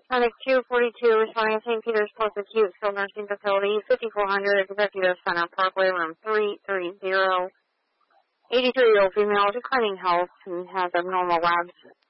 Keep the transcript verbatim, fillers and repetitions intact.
Clinic two forty-two, responding to Saint Peter's Post Acute Skilled Nursing Facility, fifty-four hundred Executive Center Parkway, room three thirty. eighty-three-year-old female declining health and has abnormal labs